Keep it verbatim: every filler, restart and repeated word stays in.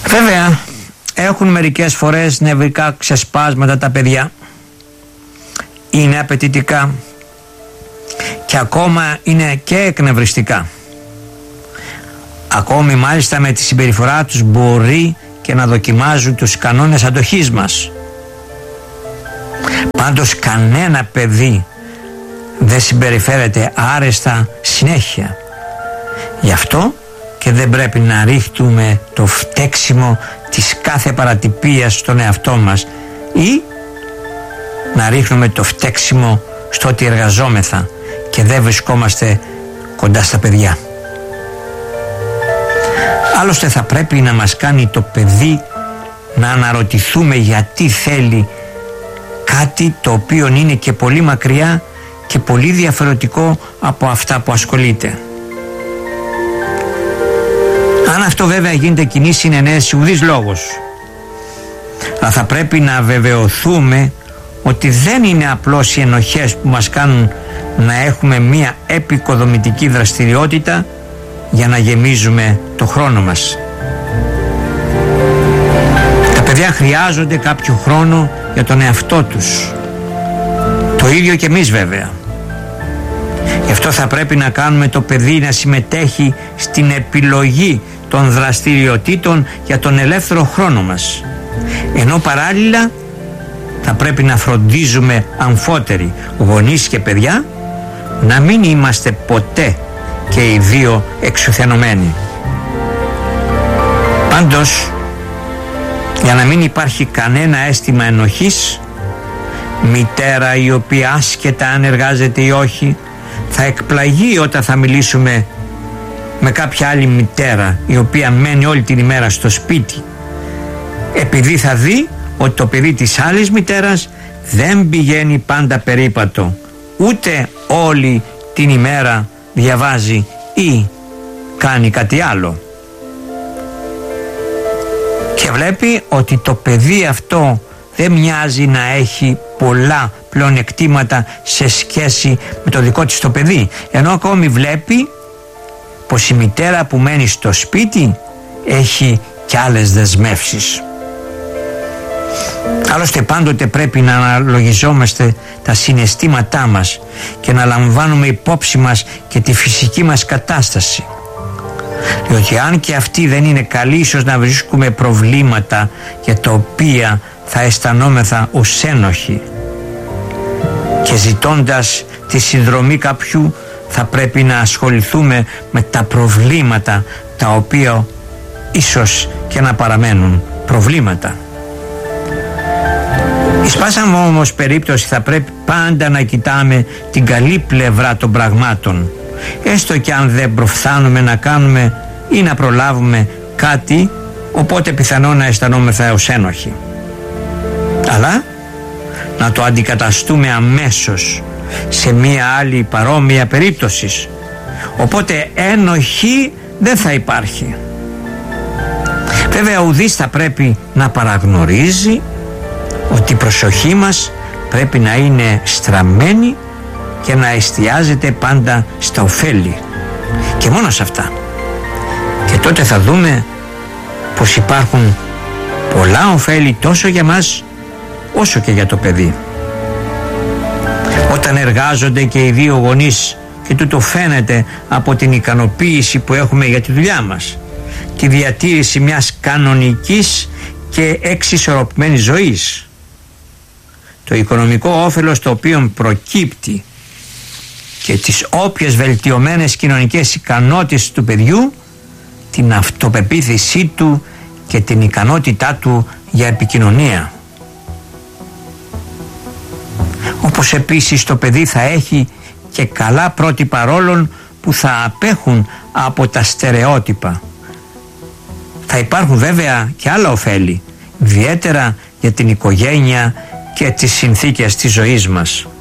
Βέβαια, έχουν μερικές φορές νευρικά ξεσπάσματα τα παιδιά. Είναι απαιτητικά και ακόμα είναι και εκνευριστικά. Ακόμη μάλιστα με τη συμπεριφορά τους μπορεί και να δοκιμάζουν τους κανόνες αντοχής μας. Πάντως κανένα παιδί δεν συμπεριφέρεται άρεστα συνέχεια. Γι' αυτό και δεν πρέπει να ρίχνουμε το φταίξιμο της κάθε παρατυπίας στον εαυτό μας ή να ρίχνουμε το φταίξιμο στο ότι εργαζόμεθα και δεν βρισκόμαστε κοντά στα παιδιά. Άλλωστε θα πρέπει να μας κάνει το παιδί να αναρωτηθούμε γιατί θέλει κάτι το οποίο είναι και πολύ μακριά και πολύ διαφορετικό από αυτά που ασχολείται. Αν αυτό βέβαια γίνεται κοινή συνενέση, ουδής λόγος. Αλλά θα πρέπει να βεβαιωθούμε ότι δεν είναι απλώς οι ενοχές που μας κάνουν να έχουμε μία επικοδομητική δραστηριότητα για να γεμίζουμε το χρόνο μας. Τα παιδιά χρειάζονται κάποιο χρόνο για τον εαυτό τους. Το ίδιο και εμείς βέβαια. Γι' αυτό θα πρέπει να κάνουμε το παιδί να συμμετέχει στην επιλογή των δραστηριοτήτων για τον ελεύθερο χρόνο μας. Ενώ παράλληλα θα πρέπει να φροντίζουμε αμφότεροι γονείς και παιδιά να μην είμαστε ποτέ και οι δύο εξουθενωμένοι. Πάντως, για να μην υπάρχει κανένα αίσθημα ενοχής, μητέρα η οποία άσχετα αν εργάζεται ή όχι θα εκπλαγεί όταν θα μιλήσουμε με κάποια άλλη μητέρα η οποία μένει όλη την ημέρα στο σπίτι, επειδή θα δει ότι το παιδί της άλλης μητέρας δεν πηγαίνει πάντα περίπατο, ούτε όλη την ημέρα διαβάζει ή κάνει κάτι άλλο, και βλέπει ότι το παιδί αυτό δεν μοιάζει να έχει πολλά πλεονεκτήματα σε σχέση με το δικό της το παιδί, ενώ ακόμη βλέπει πως η μητέρα που μένει στο σπίτι έχει και άλλες δεσμεύσεις. Άλλωστε πάντοτε πρέπει να αναλογιζόμαστε τα συναισθήματά μας και να λαμβάνουμε υπόψη μας και τη φυσική μας κατάσταση, διότι αν και αυτή δεν είναι καλή, ίσως να βρίσκουμε προβλήματα για τα οποία θα αισθανόμεθα ως ένοχοι, και ζητώντας τη συνδρομή κάποιου θα πρέπει να ασχοληθούμε με τα προβλήματα τα οποία ίσως και να παραμένουν προβλήματα. Εις πάσα όμως περίπτωση θα πρέπει πάντα να κοιτάμε την καλή πλευρά των πραγμάτων, έστω και αν δεν προφθάνουμε να κάνουμε ή να προλάβουμε κάτι, οπότε πιθανό να αισθανόμεθα ως ένοχοι. Αλλά να το αντικαταστούμε αμέσως σε μία άλλη παρόμοια περίπτωση, οπότε ένοχη δεν θα υπάρχει. Βέβαια ουδής θα πρέπει να παραγνωρίζει ότι η προσοχή μας πρέπει να είναι στραμμένη και να εστιάζεται πάντα στα ωφέλη και μόνο σε αυτά, και τότε θα δούμε πως υπάρχουν πολλά ωφέλη τόσο για μας όσο και για το παιδί. Όταν εργάζονται και οι δύο γονείς, και τούτο φαίνεται από την ικανοποίηση που έχουμε για τη δουλειά μας, τη διατήρηση μιας κανονικής και εξισορροπημένης ζωής, το οικονομικό όφελος το οποίο προκύπτει και τις όποιες βελτιωμένες κοινωνικές ικανότητες του παιδιού, την αυτοπεποίθησή του και την ικανότητά του για επικοινωνία. Όπως επίσης το παιδί θα έχει και καλά πρότυπα ρόλων που θα απέχουν από τα στερεότυπα. Θα υπάρχουν βέβαια και άλλα ωφέλη, ιδιαίτερα για την οικογένεια και τις συνθήκες της ζωής μας.